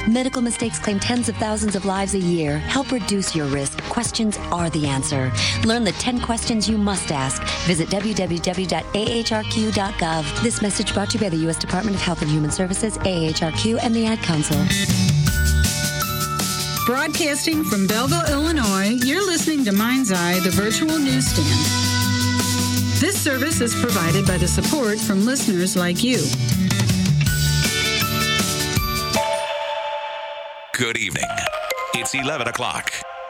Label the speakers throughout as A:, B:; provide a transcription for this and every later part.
A: Medical mistakes claim tens of thousands of lives a year. Help reduce your risk. Questions are the answer. Learn the 10 questions you must ask. Visit www.ahrq.gov. This message brought to you by the U.S. Department of Health and Human Services, AHRQ, and the Ad Council.
B: Broadcasting from Belleville, Illinois, you're listening to Mind's Eye, the virtual newsstand. This service is provided by the support from listeners like you.
C: Good evening. It's 11 o'clock.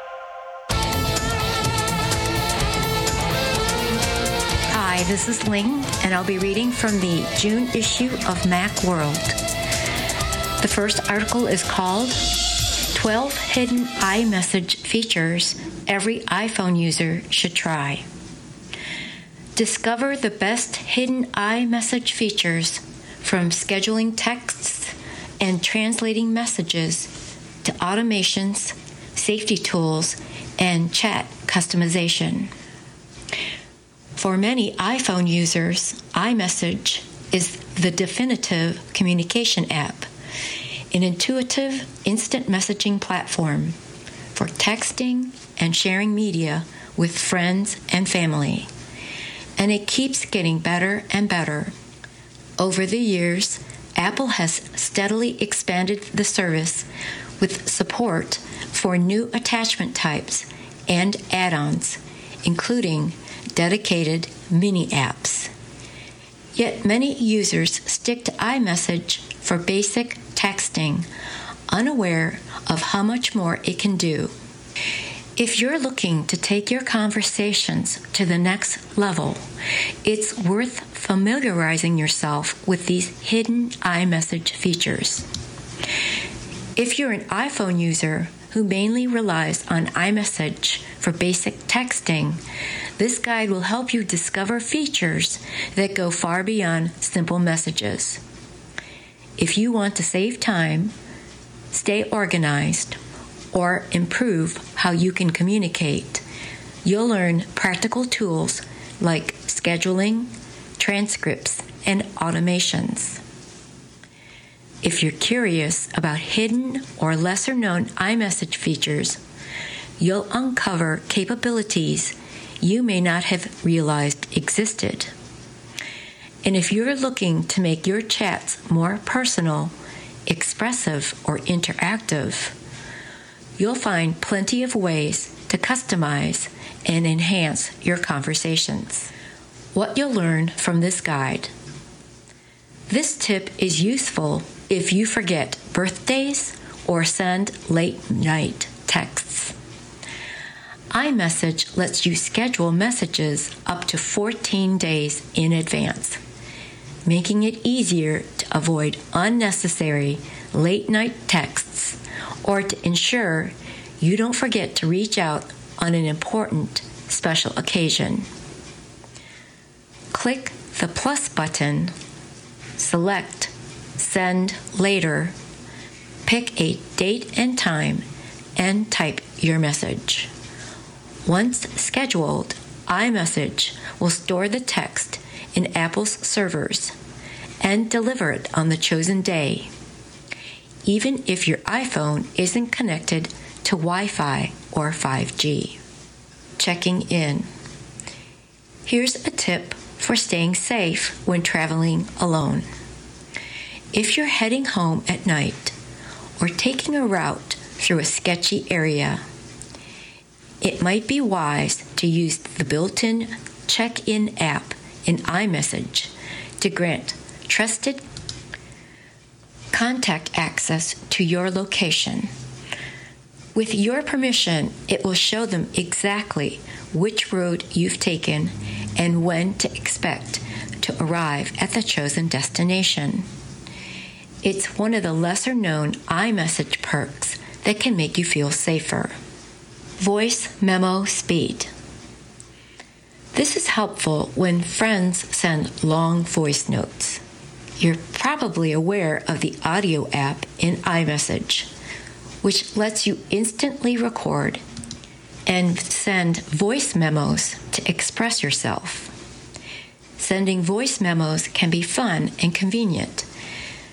D: Hi, this is Ling, and I'll be reading from the June issue of Macworld. The first article is called 12 Hidden iMessage Features Every iPhone User Should Try. Discover the best hidden iMessage features, from scheduling texts and translating messages to automations, safety tools, and chat customization. For many iPhone users, iMessage is the definitive communication app, an intuitive instant messaging platform for texting and sharing media with friends and family. And it keeps getting better and better. Over the years, Apple has steadily expanded the service with support for new attachment types and add-ons, including dedicated mini apps. Yet many users stick to iMessage for basic texting, unaware of how much more it can do. If you're looking to take your conversations to the next level, it's worth familiarizing yourself with these hidden iMessage features. If you're an iPhone user who mainly relies on iMessage for basic texting, this guide will help you discover features that go far beyond simple messages. If you want to save time, stay organized, or improve how you can communicate, you'll learn practical tools like scheduling, transcripts, and automations. If you're curious about hidden or lesser-known iMessage features, you'll uncover capabilities you may not have realized existed. And if you're looking to make your chats more personal, expressive, or interactive, you'll find plenty of ways to customize and enhance your conversations. What you'll learn from this guide. This tip is useful if you forget birthdays or send late-night texts. iMessage lets you schedule messages up to 14 days in advance, making it easier to avoid unnecessary late-night texts or to ensure you don't forget to reach out on an important special occasion. Click the plus button, select Send Later, pick a date and time, and type your message. Once scheduled, iMessage will store the text in Apple's servers and deliver it on the chosen day, even if your iPhone isn't connected to Wi-Fi or 5G. Checking in. Here's a tip for staying safe when traveling alone. If you're heading home at night or taking a route through a sketchy area, it might be wise to use the built-in check-in app in iMessage to grant trusted contact access to your location. With your permission, it will show them exactly which road you've taken and when to expect to arrive at the chosen destination. It's one of the lesser-known iMessage perks that can make you feel safer. Voice memo speed. This is helpful when friends send long voice notes. You're probably aware of the audio app in iMessage, which lets you instantly record and send voice memos to express yourself. Sending voice memos can be fun and convenient,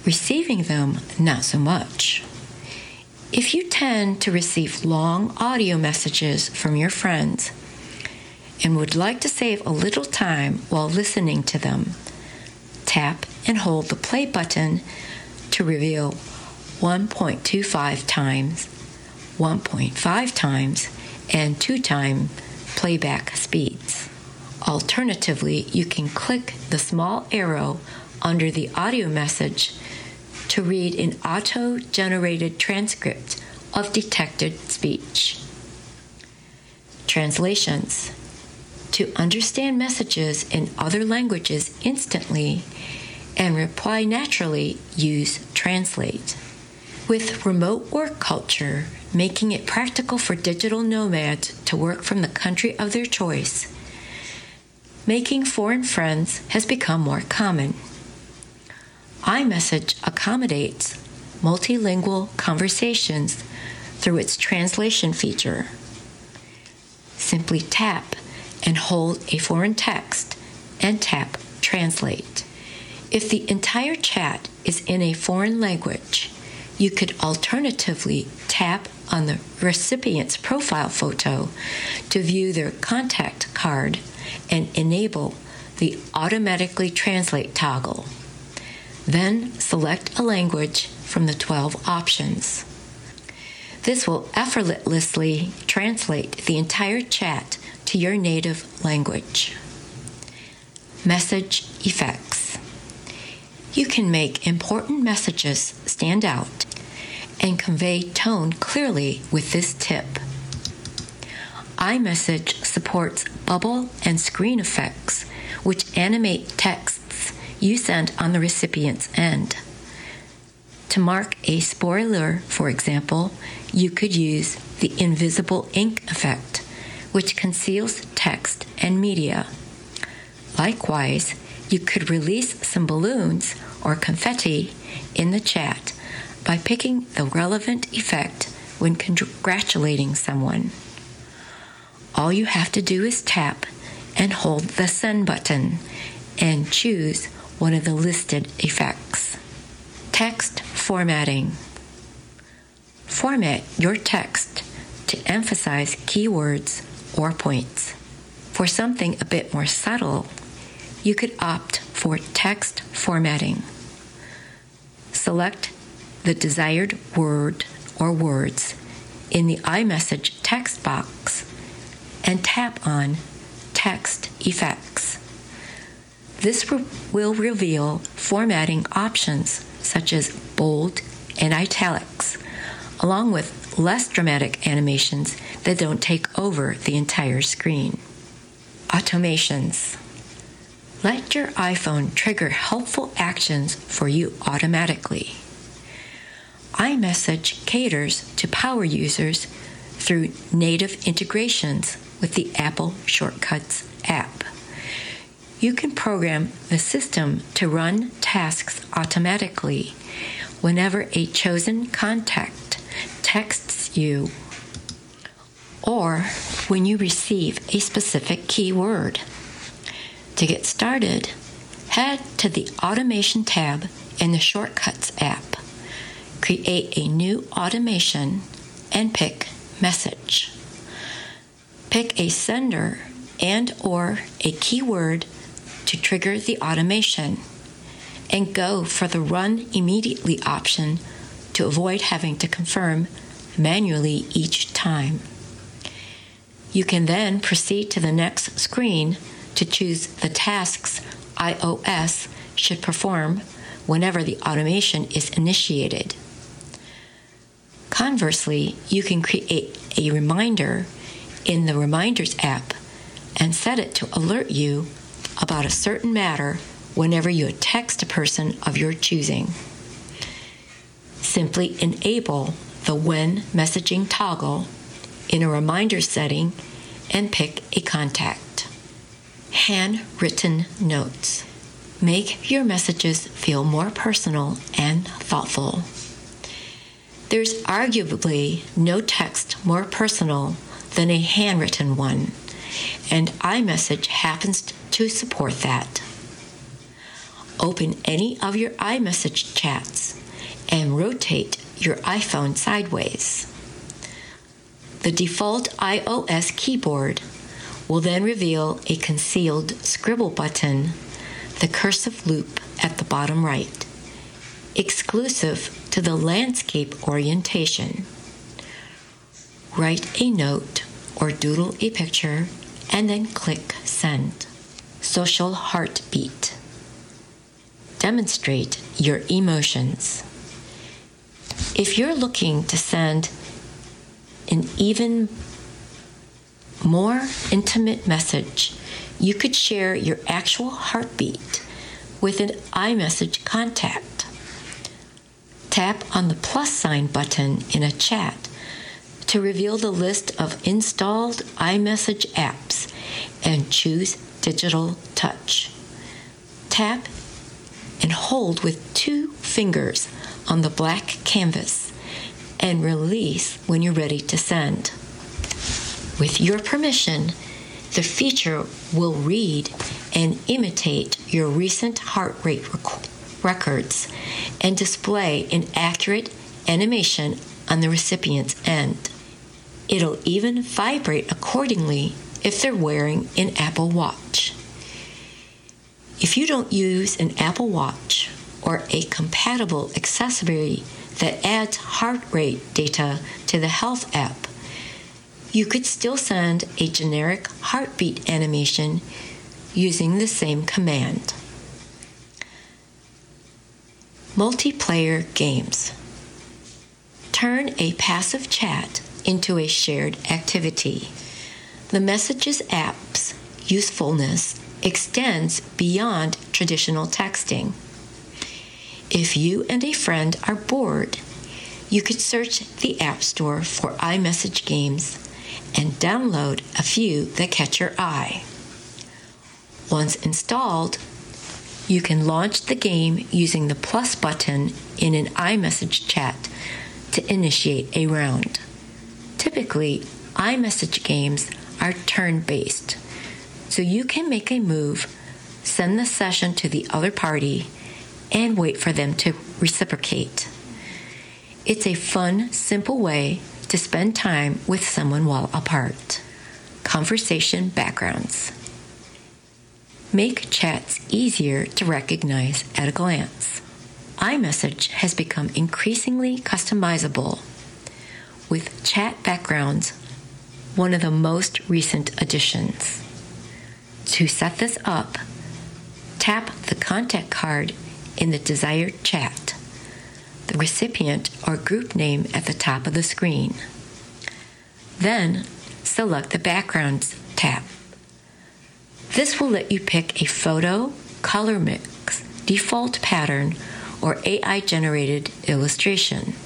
D: Receiving them, not so much. If you tend to receive long audio messages from your friends and would like to save a little time while listening to them, tap and hold the play button to reveal 1.25 times, 1.5 times, and 2 times playback speeds. Alternatively, you can click the small arrow under the audio message to read an auto-generated transcript of detected speech. Translations. To understand messages in other languages instantly and reply naturally, use Translate. With remote work culture, making it practical for digital nomads to work from the country of their choice, making foreign friends has become more common. iMessage accommodates multilingual conversations through its translation feature. Simply tap and hold a foreign text and tap Translate. If the entire chat is in a foreign language, you could alternatively tap on the recipient's profile photo to view their contact card and enable the automatically translate toggle. Then select a language from the 12 options. This will effortlessly translate the entire chat to your native language. Message effects. You can make important messages stand out and convey tone clearly with this tip. iMessage supports bubble and screen effects, which animate texts you send on the recipient's end. To mark a spoiler, for example, you could use the invisible ink effect, which conceals text and media. Likewise, you could release some balloons or confetti in the chat by picking the relevant effect when congratulating someone. All you have to do is tap and hold the send button and choose one of the listed effects. Text formatting. Format your text to emphasize keywords or points. For something a bit more subtle, you could opt for text formatting. Select the desired word or words in the iMessage text box and tap on Text Effects. This will reveal formatting options such as bold and italics, along with less dramatic animations that don't take over the entire screen. Automations. Let your iPhone trigger helpful actions for you automatically. iMessage caters to power users through native integrations with the Apple Shortcuts app. You can program the system to run tasks automatically whenever a chosen contact texts you or when you receive a specific keyword. To get started, head to the Automation tab in the Shortcuts app. Create a new automation and pick Message. Pick a sender and/or a keyword to trigger the automation, and go for the Run Immediately option to avoid having to confirm manually each time. You can then proceed to the next screen to choose the tasks iOS should perform whenever the automation is initiated. Conversely, you can create a reminder in the Reminders app and set it to alert you about a certain matter whenever you text a person of your choosing. Simply enable the When Messaging toggle in a reminder setting and pick a contact. Handwritten notes. Make your messages feel more personal and thoughtful. There's arguably no text more personal than a handwritten one, and iMessage happens to support that. Open any of your iMessage chats and rotate your iPhone sideways. The default iOS keyboard will then reveal a concealed scribble button, the cursive loop at the bottom right, exclusive to the landscape orientation. Write a note or doodle a picture and then click Send. Social heartbeat. Demonstrate your emotions. If you're looking to send an even more intimate message, you could share your actual heartbeat with an iMessage contact. Tap on the plus sign button in a chat to reveal the list of installed iMessage apps and choose Digital Touch. Tap and hold with 2 fingers on the black canvas and release when you're ready to send. With your permission, the feature will read and imitate your recent heart rate records and display an accurate animation on the recipient's end. It'll even vibrate accordingly if they're wearing an Apple Watch. If you don't use an Apple Watch or a compatible accessory that adds heart rate data to the Health app, you could still send a generic heartbeat animation using the same command. Multiplayer games. Turn a passive chat into a shared activity. The Messages app's usefulness extends beyond traditional texting. If you and a friend are bored, you could search the App Store for iMessage games and download a few that catch your eye. Once installed, you can launch the game using the plus button in an iMessage chat to initiate a round. Typically, iMessage games are turn-based, so you can make a move, send the session to the other party, and wait for them to reciprocate. It's a fun, simple way to spend time with someone while apart. Conversation backgrounds. Make chats easier to recognize at a glance. iMessage has become increasingly customizable, with chat backgrounds one of the most recent additions. To set this up, tap the contact card in the desired chat, the recipient or group name at the top of the screen. Then select the Backgrounds tab. This will let you pick a photo, color mix, default pattern, or AI-generated illustration.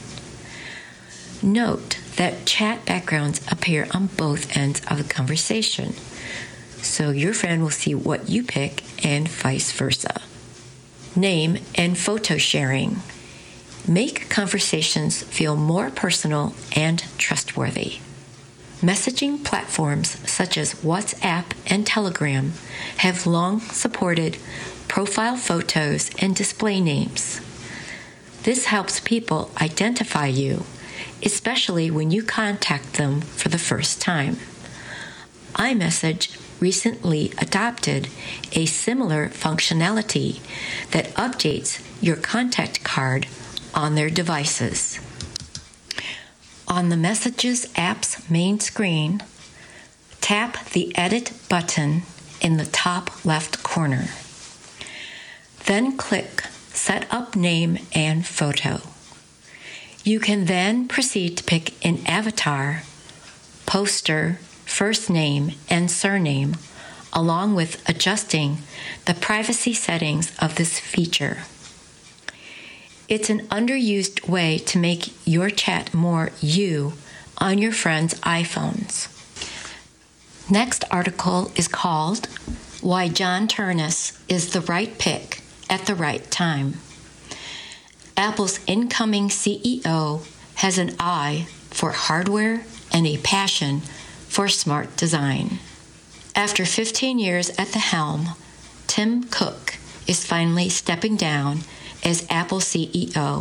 D: Note that chat backgrounds appear on both ends of the conversation, so your friend will see what you pick and vice versa. Name and photo sharing. Make conversations feel more personal and trustworthy. Messaging platforms such as WhatsApp and Telegram have long supported profile photos and display names. This helps people identify you, especially when you contact them for the first time. iMessage recently adopted a similar functionality that updates your contact card on their devices. On the Messages app's main screen, tap the Edit button in the top left corner. Then click Set Up Name and Photo. You can then proceed to pick an avatar, poster, first name, and surname, along with adjusting the privacy settings of this feature. It's an underused way to make your chat more you on your friends' iPhones. Next article is called Why John Ternus is the Right Pick at the Right Time. Apple's incoming CEO has an eye for hardware and a passion for smart design. After 15 years at the helm, Tim Cook is finally stepping down as Apple CEO.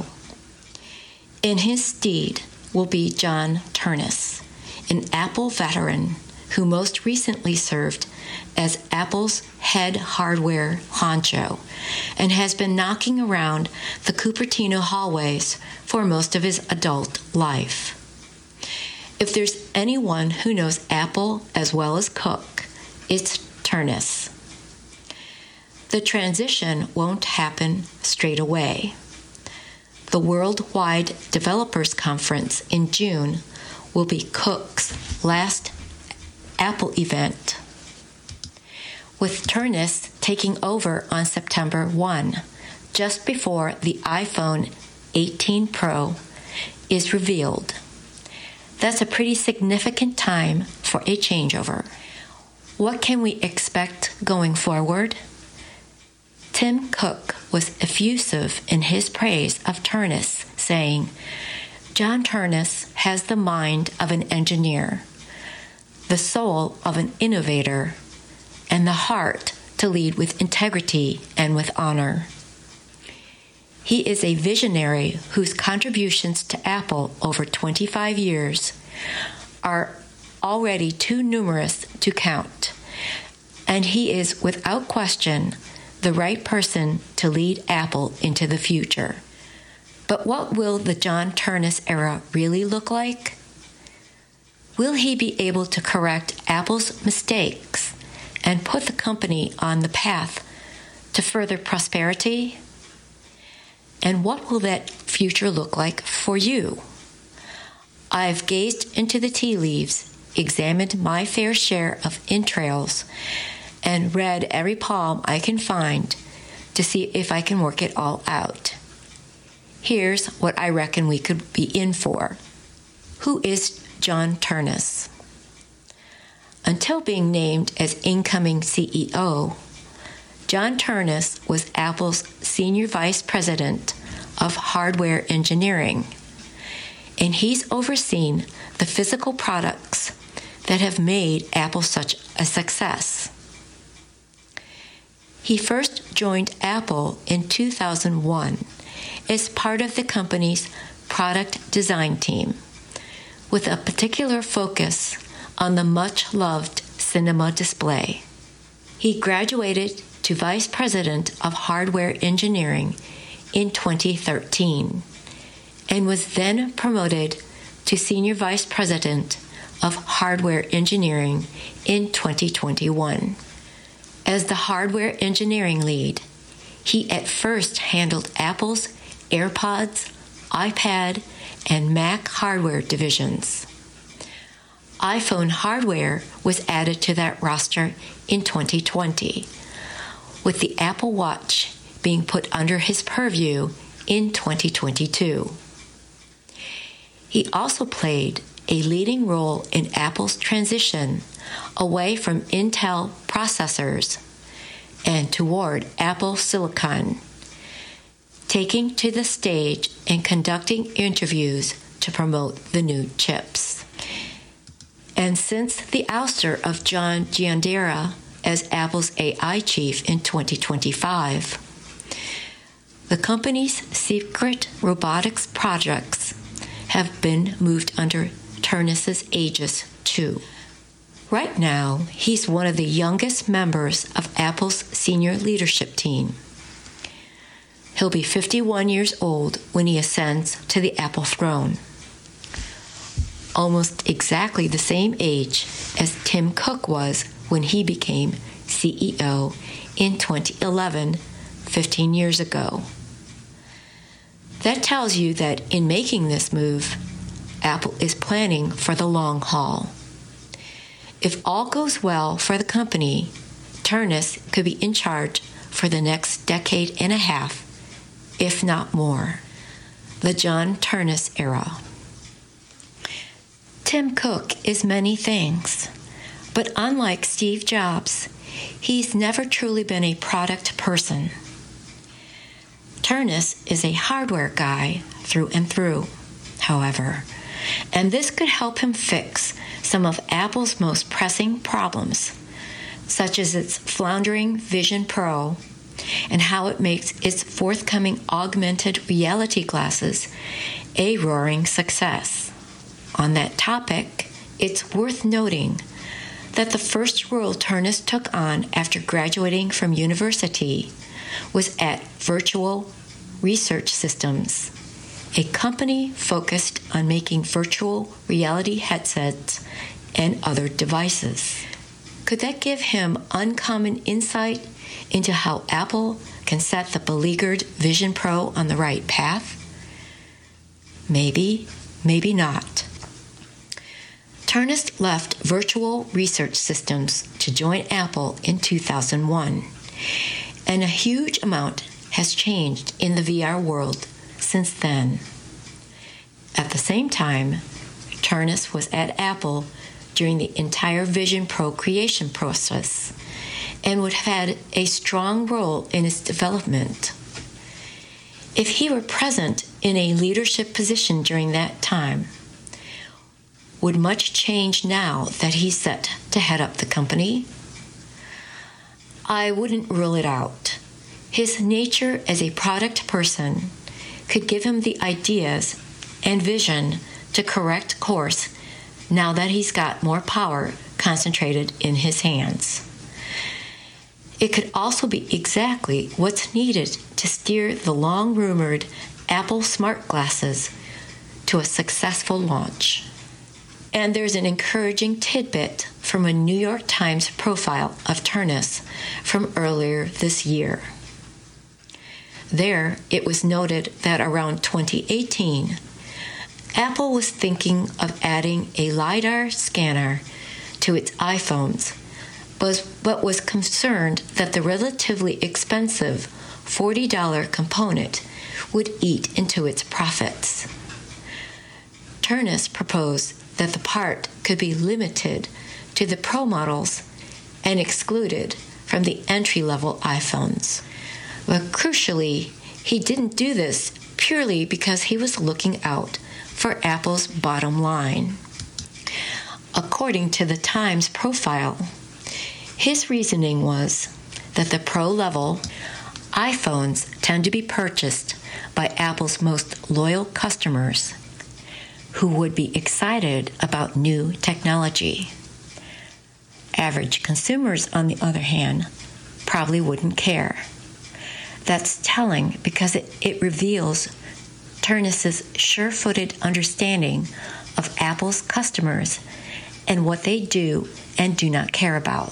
D: In his stead will be John Ternus, an Apple veteran who most recently served as Apple's head hardware honcho and has been knocking around the Cupertino hallways for most of his adult life. If there's anyone who knows Apple as well as Cook, it's Ternus. The transition won't happen straight away. The Worldwide Developers Conference in June will be Cook's last Apple event, with Ternus taking over on September 1, just before the iPhone 18 Pro is revealed. That's a pretty significant time for a changeover. What can we expect going forward? Tim Cook was effusive in his praise of Ternus, saying, "John Ternus has the mind of an engineer, the soul of an innovator, and the heart to lead with integrity and with honor. He is a visionary whose contributions to Apple over 25 years are already too numerous to count, and he is without question the right person to lead Apple into the future." But what will the John Ternus era really look like? Will he be able to correct Apple's mistakes and put the company on the path to further prosperity? And what will that future look like for you? I've gazed into the tea leaves, examined my fair share of entrails, and read every palm I can find to see if I can work it all out. Here's what I reckon we could be in for. Who is John Ternus? Until being named as incoming CEO, John Ternus was Apple's Senior Vice President of Hardware Engineering, and he's overseen the physical products that have made Apple such a success. He first joined Apple in 2001 as part of the company's product design team, with a particular focus on the much-loved cinema display. He graduated to Vice President of Hardware Engineering in 2013 and was then promoted to Senior Vice President of Hardware Engineering in 2021. As the hardware engineering lead, he at first handled Apple's AirPods, iPad, and Mac hardware divisions. iPhone hardware was added to that roster in 2020, with the Apple Watch being put under his purview in 2022. He also played a leading role in Apple's transition away from Intel processors and toward Apple Silicon, taking to the stage and conducting interviews to promote the new chips. And since the ouster of John Giandera as Apple's AI chief in 2025, the company's secret robotics projects have been moved under Ternus's aegis too. Right now, he's one of the youngest members of Apple's senior leadership team. He'll be 51 years old when he ascends to the Apple throne, almost exactly the same age as Tim Cook was when he became CEO in 2011, 15 years ago. That tells you that in making this move, Apple is planning for the long haul. If all goes well for the company, Ternus could be in charge for the next decade and a half, if not more. The John Ternus era. Tim Cook is many things, but unlike Steve Jobs, he's never truly been a product person. Ternus is a hardware guy through and through, however, and this could help him fix some of Apple's most pressing problems, such as its floundering Vision Pro and how it makes its forthcoming augmented reality glasses a roaring success. On that topic, it's worth noting that the first role Turnus took on after graduating from university was at Virtual Research Systems, a company focused on making virtual reality headsets and other devices. Could that give him uncommon insight into how Apple can set the beleaguered Vision Pro on the right path? Maybe, maybe not. Turnus left Virtual Research Systems to join Apple in 2001, and a huge amount has changed in the VR world since then. At the same time, Turnus was at Apple during the entire Vision Pro creation process and would have had a strong role in its development. If he were present in a leadership position during that time, would much change now that he's set to head up the company? I wouldn't rule it out. His nature as a product person could give him the ideas and vision to correct course now that he's got more power concentrated in his hands. It could also be exactly what's needed to steer the long-rumored Apple smart glasses to a successful launch. And there's an encouraging tidbit from a New York Times profile of Turnus from earlier this year. There, it was noted that around 2018, Apple was thinking of adding a LiDAR scanner to its iPhones, but was concerned that the relatively expensive $40 component would eat into its profits. Turnus proposed that the part could be limited to the Pro models and excluded from the entry-level iPhones. But crucially, he didn't do this purely because he was looking out for Apple's bottom line. According to the Times profile, his reasoning was that the Pro-level iPhones tend to be purchased by Apple's most loyal customers who would be excited about new technology. Average consumers, on the other hand, probably wouldn't care. That's telling because it reveals Turnus's sure-footed understanding of Apple's customers and what they do and do not care about.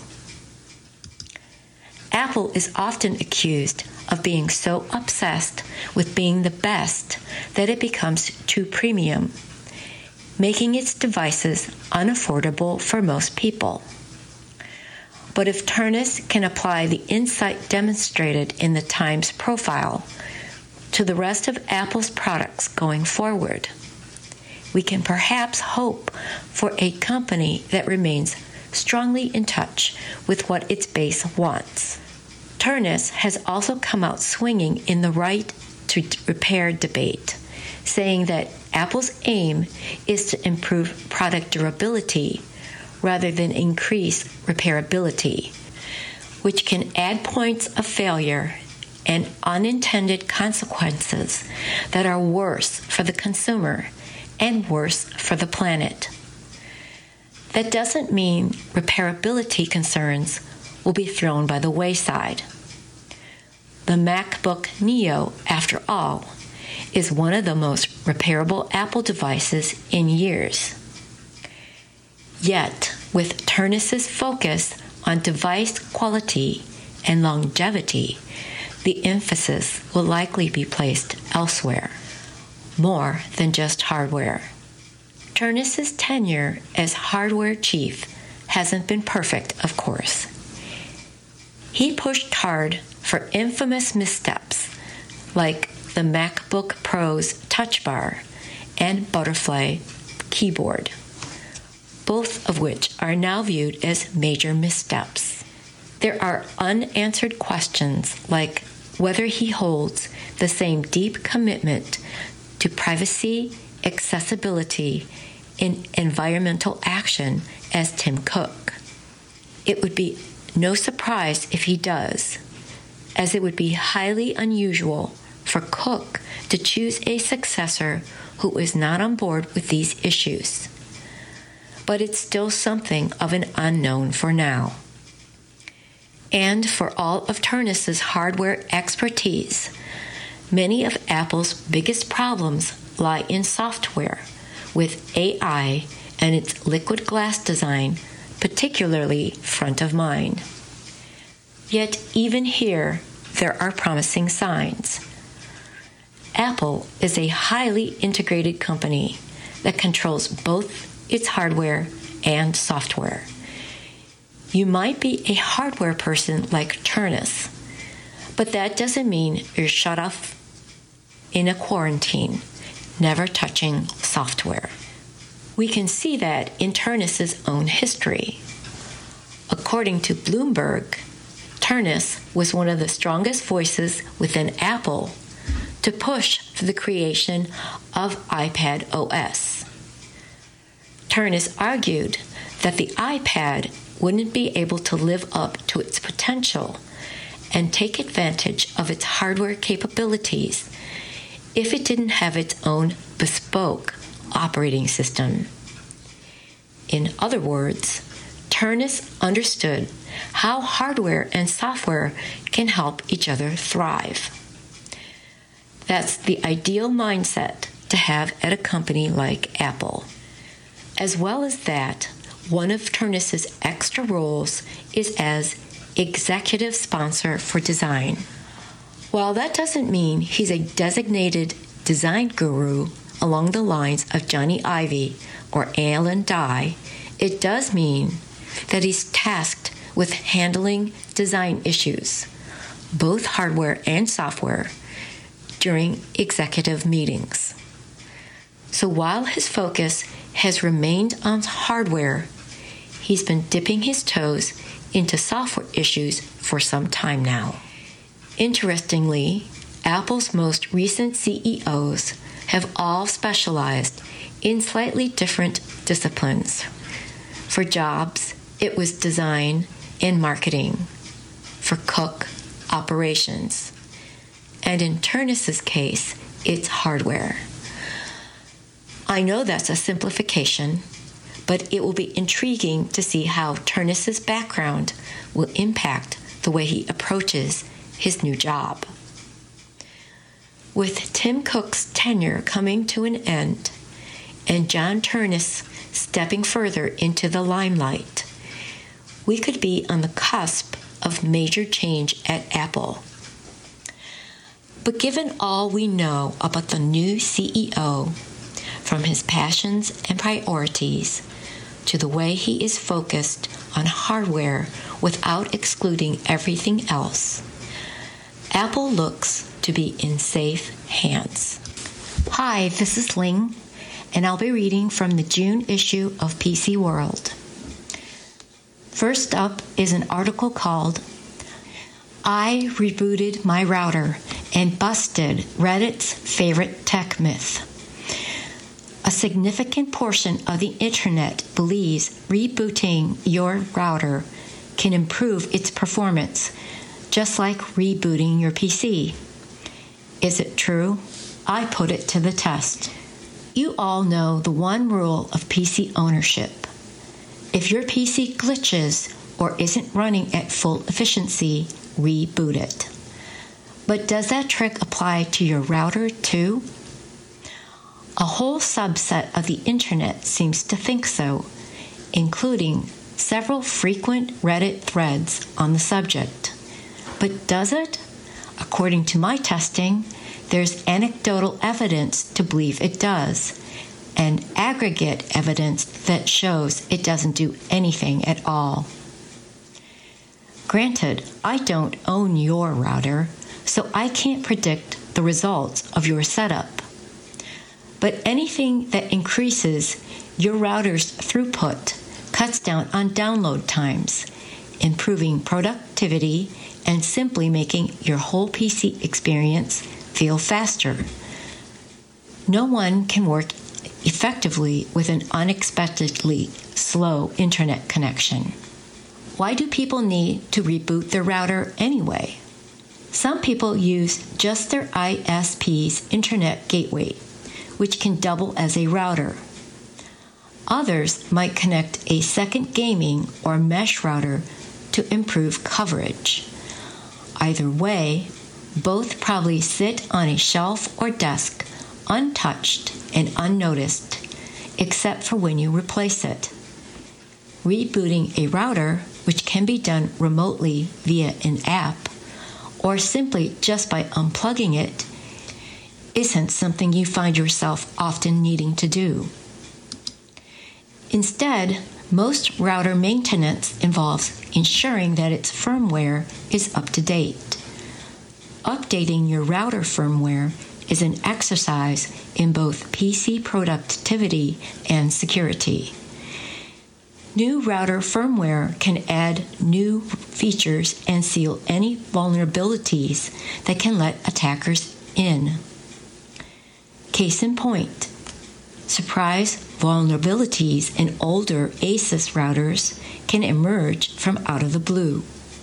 D: Apple is often accused of being so obsessed with being the best that it becomes too premium, making its devices unaffordable for most people. But if Turnus can apply the insight demonstrated in the Times profile to the rest of Apple's products going forward, we can perhaps hope for a company that remains strongly in touch with what its base wants. Turnus has also come out swinging in the right to repair debate, saying that Apple's aim is to improve product durability rather than increase repairability, which can add points of failure and unintended consequences that are worse for the consumer and worse for the planet. That doesn't mean repairability concerns will be thrown by the wayside. The MacBook Neo, after all, is one of the most repairable Apple devices in years. Yet, with Turnus's focus on device quality and longevity, the emphasis will likely be placed elsewhere, more than just hardware. Turnus's tenure as hardware chief hasn't been perfect, of course. He pushed hard for infamous missteps like the MacBook Pro's Touch Bar and Butterfly keyboard, both of which are now viewed as major missteps. There are unanswered questions like whether he holds the same deep commitment to privacy, accessibility, and environmental action as Tim Cook. It would be no surprise if he does, as it would be highly unusual for Cook to choose a successor who is not on board with these issues. But it's still something of an unknown for now. And for all of Turnus's hardware expertise, many of Apple's biggest problems lie in software, with AI and its liquid glass design particularly front of mind. Yet even here, there are promising signs. Apple is a highly integrated company that controls both its hardware and software. You might be a hardware person like Turnus, but that doesn't mean you're shut off in a quarantine, never touching software. We can see that in Turnus's own history. According to Bloomberg, Turnus was one of the strongest voices within Apple to push for the creation of iPad OS. Turnus argued that the iPad wouldn't be able to live up to its potential and take advantage of its hardware capabilities if it didn't have its own bespoke operating system. In other words, Turnus understood how hardware and software can help each other thrive. That's the ideal mindset to have at a company like Apple. As well as that, one of Turnus's extra roles is as executive sponsor for design. While that doesn't mean he's a designated design guru along the lines of Johnny Ive or Alan Dye, it does mean that he's tasked with handling design issues, both hardware and software, during executive meetings. So while his focus has remained on hardware, he's been dipping his toes into software issues for some time now. Interestingly, Apple's most recent CEOs have all specialized in slightly different disciplines. For Jobs, it was design and marketing. For Cook, operations. And in Turnus's case, it's hardware. I know that's a simplification, but it will be intriguing to see how Turnus's background will impact the way he approaches his new job. With Tim Cook's tenure coming to an end and John Turnus stepping further into the limelight, we could be on the cusp of major change at Apple. But given all we know about the new CEO, from his passions and priorities to the way he is focused on hardware without excluding everything else, Apple looks to be in safe hands. Hi, this is Ling, and I'll be reading from the June issue of PC World. First up is an article called I Rebooted My Router and Busted Reddit's Favorite Tech Myth. A significant portion of the internet believes rebooting your router can improve its performance, just like rebooting your PC. Is it true? I put it to the test. You all know the one rule of PC ownership. If your PC glitches or isn't running at full efficiency, reboot it. But does that trick apply to your router too? A whole subset of the internet seems to think so, including several frequent Reddit threads on the subject. But does it? According to my testing, there's anecdotal evidence to believe it does, and aggregate evidence that shows it doesn't do anything at all. Granted, I don't own your router, so I can't predict the results of your setup. But anything that increases your router's throughput cuts down on download times, improving productivity and simply making your whole PC experience feel faster. No one can work effectively with an unexpectedly slow internet connection. Why do people need to reboot their router anyway? Some people use just their ISP's internet gateway, which can double as a router. Others might connect a second gaming or mesh router to improve coverage. Either way, both probably sit on a shelf or desk, untouched and unnoticed, except for when you replace it. Rebooting a router, which can be done remotely via an app, or simply just by unplugging it, isn't something you find yourself often needing to do. Instead, most router maintenance involves ensuring that its firmware is up to date. Updating your router firmware is an exercise in both PC productivity and security. New router firmware can add new features and seal any vulnerabilities that can let attackers in. Case in point, surprise vulnerabilities in older ASUS routers can emerge from out of the blue.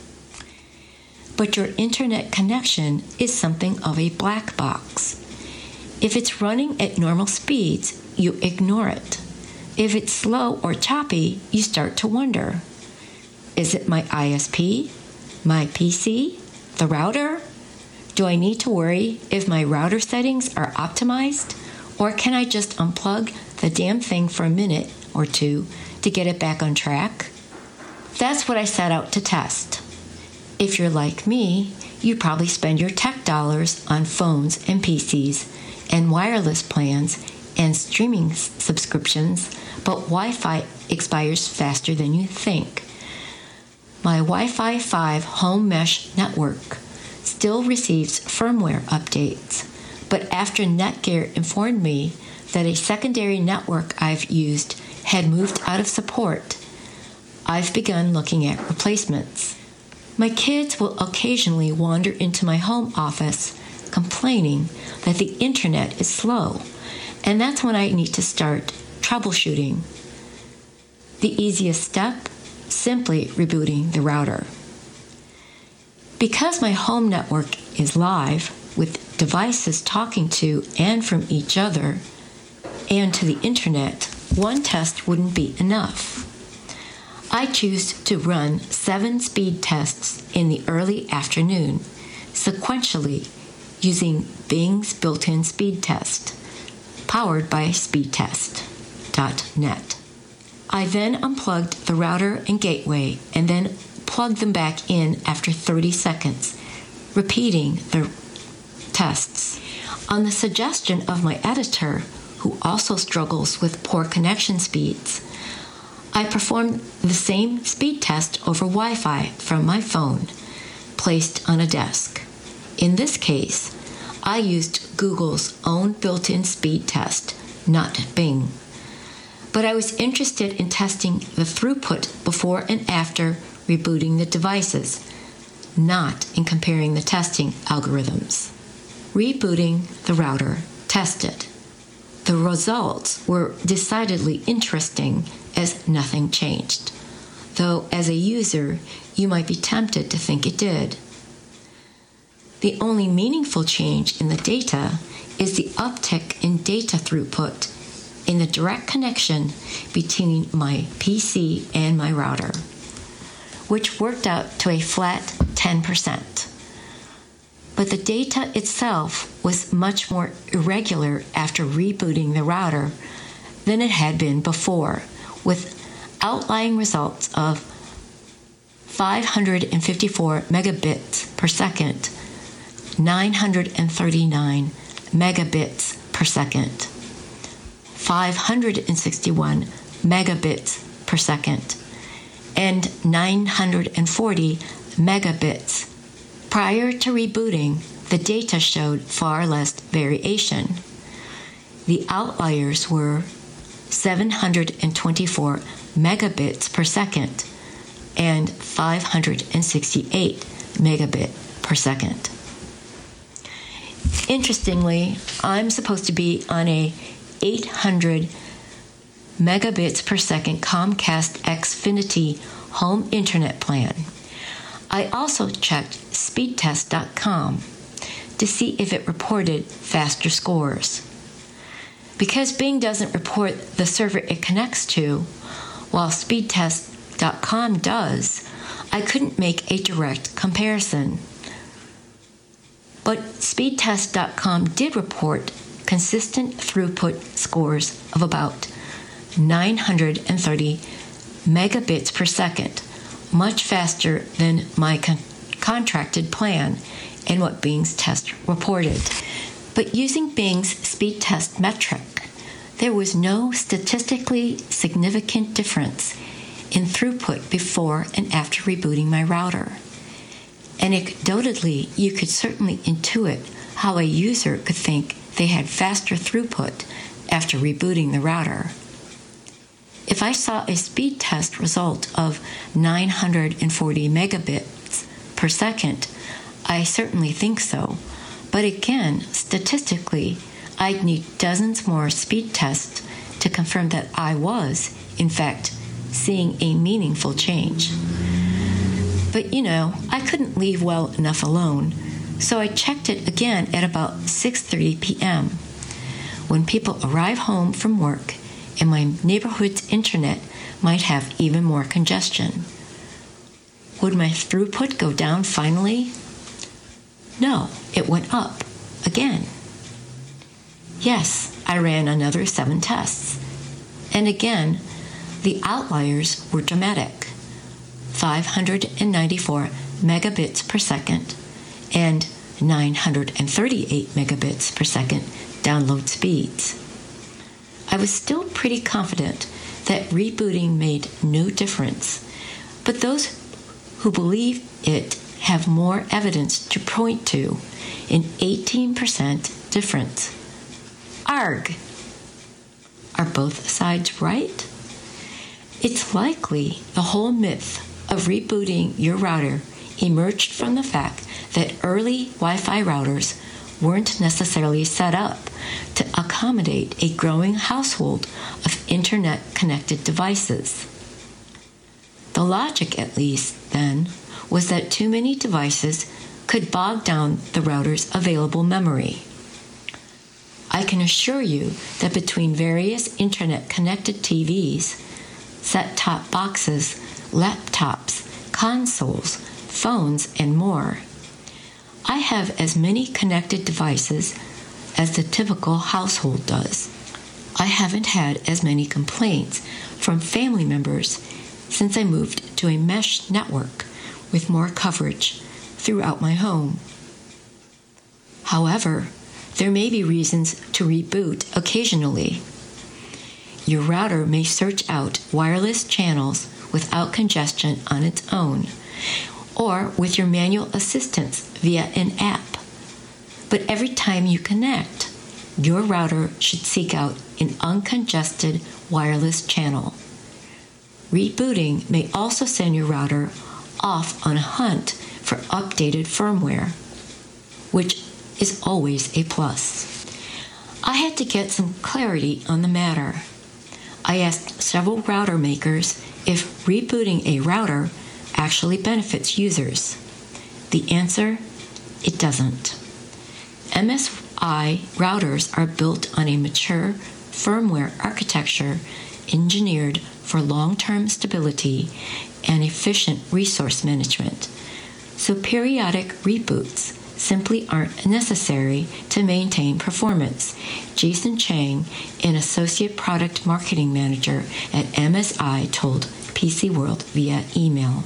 D: But your internet connection is something of a black box. If it's running at normal speeds, you ignore it. If it's slow or choppy, you start to wonder, is it my ISP, my PC, the router? Do I need to worry if my router settings are optimized? Or can I just unplug the damn thing for a minute or two to get it back on track? That's what I set out to test. If you're like me, you probably spend your tech dollars on phones and PCs and wireless plans and streaming subscriptions, but Wi-Fi expires faster than you think. My Wi-Fi 5 home mesh network still receives firmware updates, but after Netgear informed me that a secondary network I've used had moved out of support, I've begun looking at replacements. My kids will occasionally wander into my home office complaining that the internet is slow, and that's when I need to start troubleshooting. The easiest step? Simply rebooting the router. Because my home network is live, with devices talking to and from each other, and to the internet, one test wouldn't be enough. I choose to run 7 speed tests in the early afternoon, sequentially using Bing's built-in speed test, powered by speedtest.net. I then unplugged the router and gateway and then plugged them back in after 30 seconds, repeating the tests. On the suggestion of my editor, who also struggles with poor connection speeds, I performed the same speed test over Wi-Fi from my phone, placed on a desk. In this case, I used Google's own built-in speed test, not Bing. But I was interested in testing the throughput before and after rebooting the devices, not in comparing the testing algorithms. Rebooting the router, tested. The results were decidedly interesting as nothing changed, though as a user, you might be tempted to think it did. The only meaningful change in the data is the uptick in data throughput in the direct connection between my PC and my router, which worked out to a flat 10%. But the data itself was much more irregular after rebooting the router than it had been before, with outlying results of 554 megabits per second, 939 megabits per second, 561 megabits per second, and 940 megabits. Prior to rebooting, the data showed far less variation. The outliers were 724 megabits per second and 568 megabit per second. Interestingly, I'm supposed to be on a 800 megabits per second Comcast Xfinity home internet plan. I also checked speedtest.com to see if it reported faster scores. Because Bing doesn't report the server it connects to, while speedtest.com does, I couldn't make a direct comparison. But speedtest.com did report consistent throughput scores of about 930 megabits per second, much faster than my contracted plan and what Bing's test reported. But using Bing's speed test metric, there was no statistically significant difference in throughput before and after rebooting my router. Anecdotally, you could certainly intuit how a user could think they had faster throughput after rebooting the router. If I saw a speed test result of 940 megabits per second, I certainly think so. But again, statistically, I'd need dozens more speed tests to confirm that I was, in fact, seeing a meaningful change. But I couldn't leave well enough alone, so I checked it again at about 6:30 p.m. when people arrive home from work and my neighborhood's internet might have even more congestion. Would my throughput go down finally? No, it went up again. Yes, I ran another 7 tests. And again, the outliers were dramatic. 594 megabits per second and 938 megabits per second download speeds. I was still pretty confident that rebooting made no difference, but those who believe it have more evidence to point to an 18% difference. Arg! Are both sides right? It's likely the whole myth of rebooting your router emerged from the fact that early Wi-Fi routers weren't necessarily set up to accommodate a growing household of internet-connected devices. The logic, at least, then, was that too many devices could bog down the router's available memory. I can assure you that between various internet-connected TVs, set-top boxes, laptops, consoles, phones, and more, I have as many connected devices as the typical household does. I haven't had as many complaints from family members since I moved to a mesh network with more coverage throughout my home. However, there may be reasons to reboot occasionally. Your router may search out wireless channels without congestion on its own, or with your manual assistance via an app. But every time you connect, your router should seek out an uncongested wireless channel. Rebooting may also send your router off on a hunt for updated firmware, which is always a plus. I had to get some clarity on the matter. I asked several router makers if rebooting a router actually benefits users. The answer, it doesn't. MSI routers are built on a mature firmware architecture engineered for long-term stability and efficient resource management, so periodic reboots simply aren't necessary to maintain performance. Jason Chang, an associate product marketing manager at MSI, told PC World via email.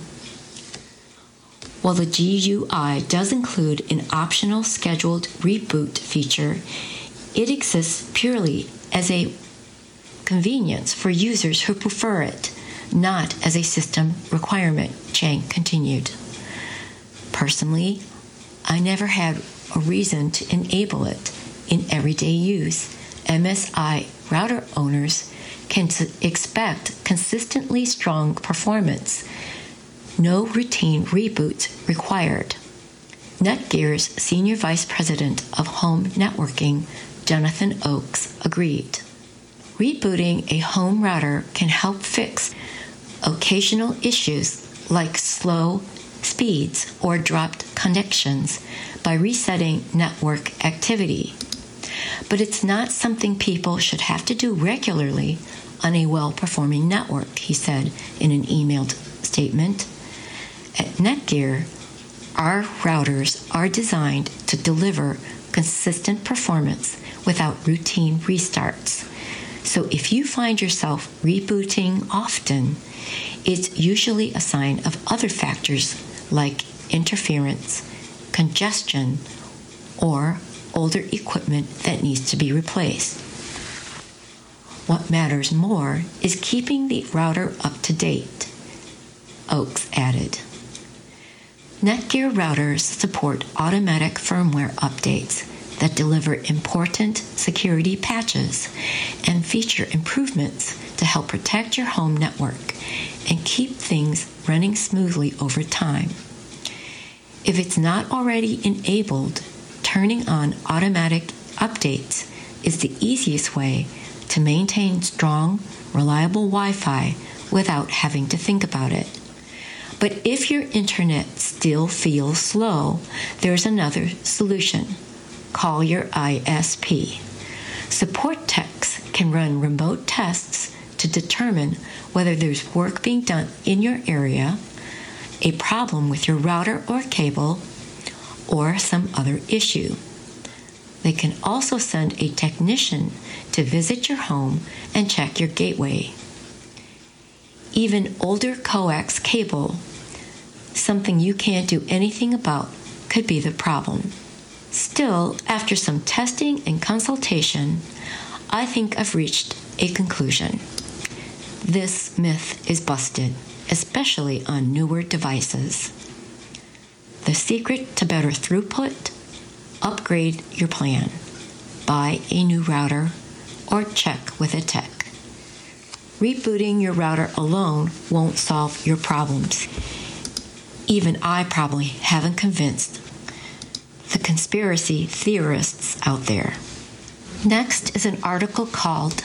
D: While the GUI does include an optional scheduled reboot feature, it exists purely as a convenience for users who prefer it, not as a system requirement, Chang continued. Personally, I never had a reason to enable it in everyday use. MSI router owners can expect consistently strong performance. No routine reboots required. Netgear's Senior Vice President of Home Networking, Jonathan Oakes, agreed. Rebooting a home router can help fix occasional issues like slow speeds or dropped connections by resetting network activity. But it's not something people should have to do regularly on a well-performing network, he said in an emailed statement. At Netgear, our routers are designed to deliver consistent performance without routine restarts. So if you find yourself rebooting often, it's usually a sign of other factors like interference, congestion, or older equipment that needs to be replaced. What matters more is keeping the router up to date, Oakes added. Netgear routers support automatic firmware updates that deliver important security patches and feature improvements to help protect your home network and keep things running smoothly over time. If it's not already enabled, turning on automatic updates is the easiest way to maintain strong, reliable Wi-Fi without having to think about it. But if your internet still feels slow, there's another solution. Call your ISP. Support techs can run remote tests to determine whether there's work being done in your area, a problem with your router or cable, or some other issue. They can also send a technician to visit your home and check your gateway. Even older coax cable, something you can't do anything about, could be the problem. Still, after some testing and consultation, I think I've reached a conclusion. This myth is busted, especially on newer devices. The secret to better throughput? Upgrade your plan. Buy a new router or check with a tech. Rebooting your router alone won't solve your problems. Even I probably haven't convinced the conspiracy theorists out there. Next is an article called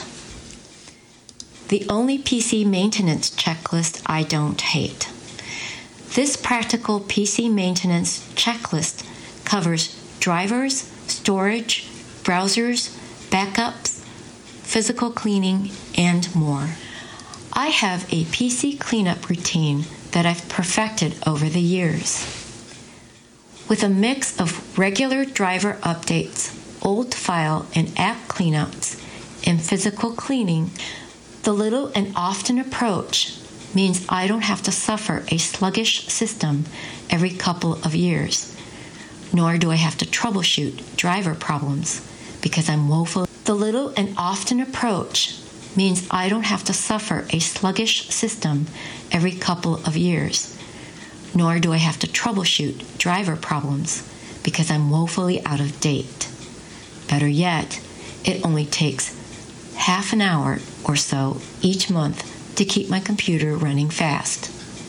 D: The Only PC Maintenance Checklist I Don't Hate. This practical PC maintenance checklist covers drivers, storage, browsers, backups, physical cleaning, and more. I have a PC cleanup routine that I've perfected over the years. With a mix of regular driver updates, old file and app cleanouts, and physical cleaning, the little and often approach means I don't have to suffer a sluggish system every couple of years, nor do I have to troubleshoot driver problems because I'm woeful. The little and often approach means I don't have to suffer a sluggish system every couple of years, nor do I have to troubleshoot driver problems because I'm woefully out of date. Better yet, it only takes half an hour or so each month to keep my computer running fast.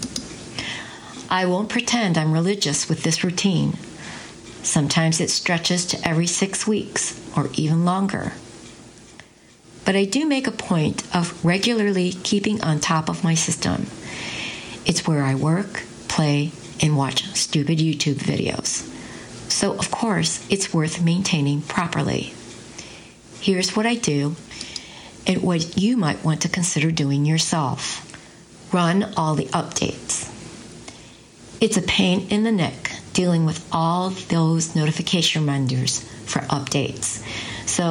D: I won't pretend I'm religious with this routine. Sometimes it stretches to every 6 weeks or even longer. But I do make a point of regularly keeping on top of my system. It's where I work, play, and watch stupid YouTube videos. So, of course, it's worth maintaining properly. Here's what I do and what you might want to consider doing yourself. Run all the updates. It's a pain in the neck dealing with all those notification reminders for updates.